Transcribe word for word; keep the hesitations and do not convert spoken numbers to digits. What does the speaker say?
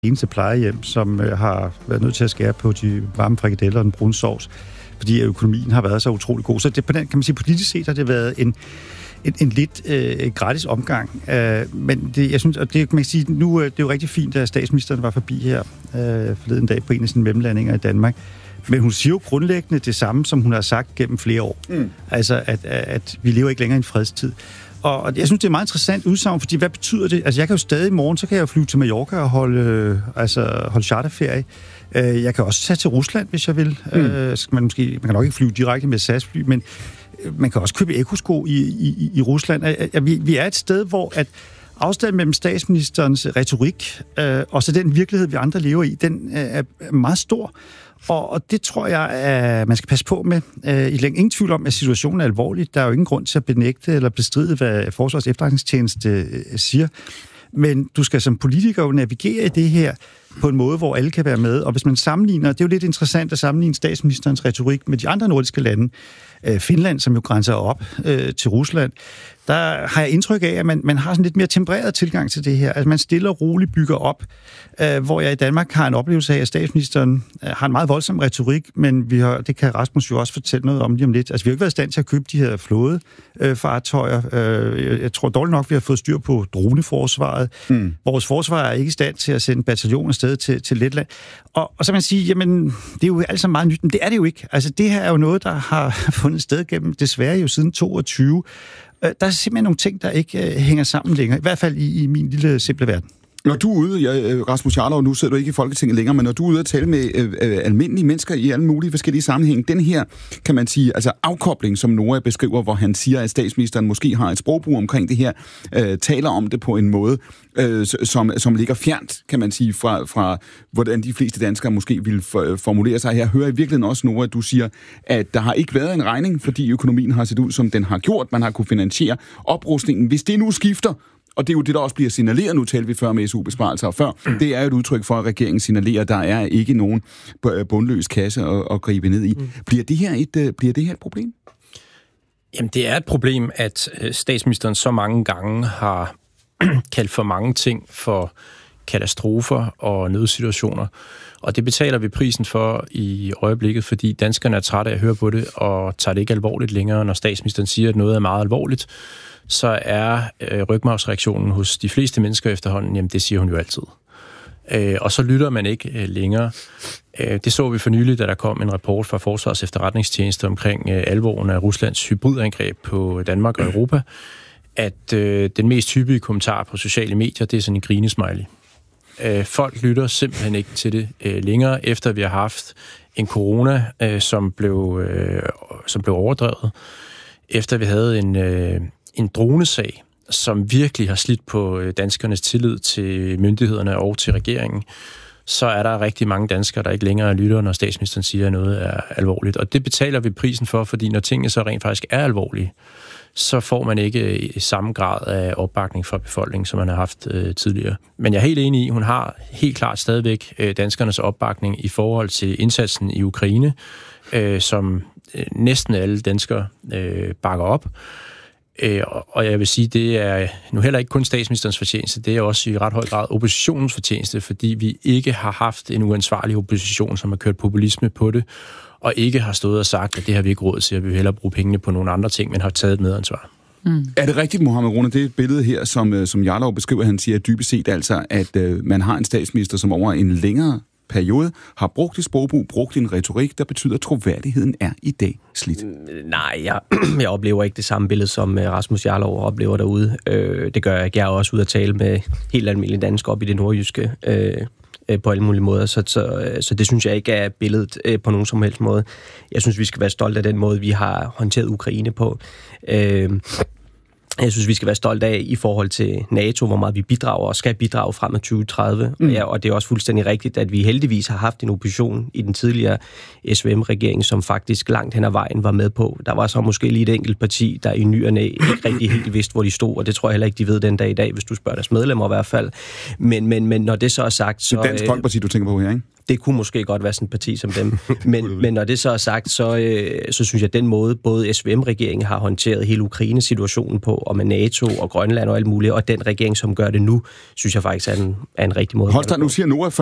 eneste plejehjem, som øh, har været nødt til at skære på de varme frikadeller og den brune sovs, fordi økonomien har været så utrolig god. Så det, på den, kan man sige, politisk set har det været en, en, en lidt øh, gratis omgang. Øh, men det, jeg synes, og det, man kan sige, nu det er jo rigtig fint, at statsministeren var forbi her øh, forleden dag på en af sine mellemlandinger i Danmark. Men hun siger jo grundlæggende det samme, som hun har sagt gennem flere år. Mm. Altså, at, at vi lever ikke længere i en fredstid. Og jeg synes, det er meget interessant udsagn, fordi hvad betyder det? Altså, jeg kan jo stadig i morgen, så kan jeg jo flyve til Mallorca og holde, øh, altså, holde charterferie. Øh, jeg kan også tage til Rusland, hvis jeg vil. Mm. Øh, skal man, måske, man kan nok ikke flyve direkte med S A S-fly, men man kan også købe ekosko i, i, i Rusland. Øh, vi, vi er et sted, hvor at afstanden mellem statsministerens retorik øh, og så den virkelighed, vi andre lever i, den øh, er meget stor. Og, og det tror jeg, at man skal passe på med. Øh, I længden ingen tvivl om, at situationen er alvorlig. Der er jo ingen grund til at benægte eller bestride, hvad Forsvars Efterretningstjeneste øh, siger. Men du skal som politiker jo navigere i det her på en måde, hvor alle kan være med. Og hvis man sammenligner, det er jo lidt interessant at sammenligne statsministerens retorik med de andre nordiske lande. Øh, Finland, som jo grænser op øh, til Rusland, der har jeg indtryk af, at man, man har sådan lidt mere tempereret tilgang til det her. Altså man stille og roligt bygger op, øh, hvor jeg i Danmark har en oplevelse af, at statsministeren øh, har en meget voldsom retorik, men vi har, det kan Rasmus jo også fortælle noget om lige om lidt. Altså vi har ikke været i stand til at købe de her flådefartøjer. Øh, jeg, jeg tror dårligt nok, vi har fået styr på droneforsvaret. Mm. Vores forsvar er ikke i stand til at sende bataljoner afsted til, til Letland. Og, og så kan man sige, jamen det er jo altså meget nyt, men det er det jo ikke. Altså det her er jo noget, der har fundet sted gennem desværre jo siden toogtyve. Der er simpelthen nogle ting, der ikke uh, hænger sammen længere. I hvert fald i, i min lille simple verden. Når du er ude, ja, Rasmus Jarlov, nu sidder du ikke i Folketinget længere, men når du er ude at tale med øh, øh, almindelige mennesker i alle mulige forskellige sammenhænge, den her, kan man sige, altså afkobling, som Nora beskriver, hvor han siger, at statsministeren måske har et sprogbrug omkring det her, øh, taler om det på en måde, øh, som, som ligger fjernt, kan man sige, fra, fra hvordan de fleste danskere måske vil for, formulere sig her. Hører i virkeligheden også, Nora, at du siger, at der har ikke været en regning, fordi økonomien har set ud, som den har gjort. Man har kunne finansiere oprustningen. Hvis det nu skifter, og det er jo det, der også bliver signaleret, nu talte vi før med S U-besparelser og før, det er jo et udtryk for, at regeringen signalerer, at der er ikke nogen bundløs kasse at, at gribe ned i. Bliver det her et, bliver det her et problem? Jamen, det er et problem, at statsministeren så mange gange har kaldt for mange ting for katastrofer og nødsituationer. Og det betaler vi prisen for i øjeblikket, fordi danskerne er trætte af at høre på det, og tager det ikke alvorligt længere, når statsministeren siger, at noget er meget alvorligt. Så er øh, rygmarvsreaktionen hos de fleste mennesker efterhånden, jamen det siger hun jo altid. Øh, og så lytter man ikke øh, længere. Øh, det så vi for nylig, da der kom en rapport fra Forsvars Efterretningstjeneste omkring øh, alvoren af Ruslands hybridangreb på Danmark og Europa, at øh, den mest hyppige kommentar på sociale medier, det er sådan en grinesmiley. Øh, folk lytter simpelthen ikke til det øh, længere, efter vi har haft en corona, øh, som, blev, øh, som blev overdrevet, efter vi havde en... Øh, en dronesag, som virkelig har slidt på danskernes tillid til myndighederne og til regeringen, så er der rigtig mange danskere, der ikke længere lytter, når statsministeren siger, at noget er alvorligt. Og det betaler vi prisen for, fordi når tingene så rent faktisk er alvorlige, så får man ikke i samme grad af opbakning fra befolkningen, som man har haft øh, tidligere. Men jeg er helt enig i, hun har helt klart stadigvæk øh, danskernes opbakning i forhold til indsatsen i Ukraine, øh, som øh, næsten alle danskere øh, bakker op. Og jeg vil sige, det er nu heller ikke kun statsministerens fortjeneste, det er også i ret høj grad oppositionens fortjeneste, fordi vi ikke har haft en uansvarlig opposition, som har kørt populisme på det, og ikke har stået og sagt, at det har vi ikke råd til, at vi vil hellere bruge pengene på nogle andre ting, men har taget et medansvar. Mm. Er det rigtigt, Mohamed Rona, det er et billede her, som, som Jarlov beskriver, han siger dybest set altså, at øh, man har en statsminister, som over en længere periode har brugt et sprogbrug, brugt en retorik, der betyder, at troværdigheden er i dag slidt? Nej, jeg, jeg oplever ikke det samme billede, som Rasmus Jarlov oplever derude. Øh, det gør jeg ikke. Jeg er også ude at tale med helt almindelige danskere op i det nordjyske øh, på alle mulige måder, så, så, så det synes jeg ikke er billedet øh, på nogen som helst måde. Jeg synes, vi skal være stolte af den måde, vi har håndteret Ukraine på. Øh, Jeg synes, vi skal være stolte af i forhold til NATO, hvor meget vi bidrager og skal bidrage frem til tyve tredive. Mm. Ja, og det er også fuldstændig rigtigt, at vi heldigvis har haft en opposition i den tidligere S V M-regering, som faktisk langt hen ad vejen var med på. Der var så måske lige et enkelt parti, der i ny og næ ikke rigtig helt vidste, hvor de stod, og det tror jeg heller ikke, de ved den dag i dag, hvis du spørger deres medlemmer i hvert fald. Men, men, men når det så er sagt, så... Det er Dansk Folkeparti, du tænker på her, ikke? det kunne måske godt være sådan et parti som dem. Men, men når det så er sagt, så, øh, så synes jeg, at den måde, både S V M-regeringen har håndteret hele Ukraine-situationen på, og med NATO og Grønland og alt muligt, og den regering, som gør det nu, synes jeg faktisk er en, er en rigtig måde. Holstein, nu siger Nora